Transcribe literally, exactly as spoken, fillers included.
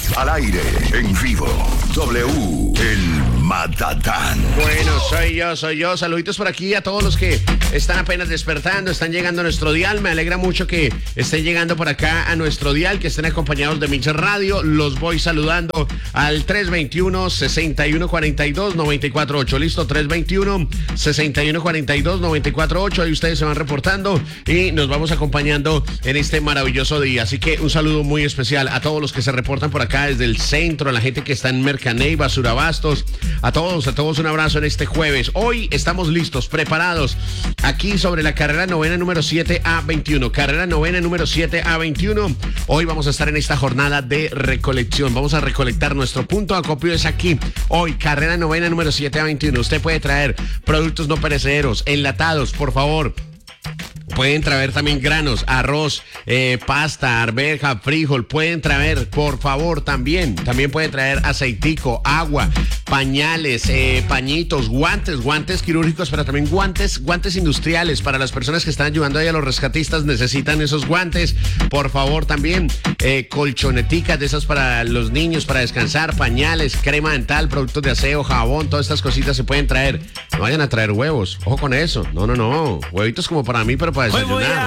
Al aire, en vivo. W, el Matatán. Bueno, soy yo, soy yo. Saluditos por aquí a todos los que están apenas despertando, están llegando a nuestro dial. Me alegra mucho que estén llegando por acá a nuestro dial, que estén acompañados de Mix Radio. Los voy saludando al tres veintiuno, sesenta y uno cuarenta y dos, noventa y cuatro ocho. Listo, tres veintiuno, sesenta y uno cuarenta y dos, noventa y cuatro ocho. Ahí ustedes se van reportando y nos vamos acompañando en este maravilloso día. Así que un saludo muy especial a todos los que se reportan por acá desde el centro, a la gente que está en Mercaney, Basurabastos, a todos, a todos un abrazo en este jueves. Hoy estamos listos, preparados, aquí sobre la carrera novena número siete A veintiuno, carrera novena número siete A veintiuno. Hoy vamos a estar en esta jornada de recolección, vamos a recolectar. Nuestro punto de acopio es aquí, hoy, carrera novena número siete A veintiuno. Usted puede traer productos no perecederos, enlatados, por favor. Pueden traer también granos, arroz, eh, pasta, arveja, frijol. Pueden traer, por favor, también. También pueden traer aceitico, agua, pañales, eh, pañitos, guantes, guantes quirúrgicos, pero también guantes, guantes industriales. Para las personas que están ayudando ahí a los rescatistas, necesitan esos guantes. Por favor, también eh, colchoneticas de esas para los niños, para descansar, pañales, crema dental, productos de aseo, jabón, todas estas cositas se pueden traer. No vayan a traer huevos, ojo con eso. No, no, no. Huevitos como para mí, pero para desayunar.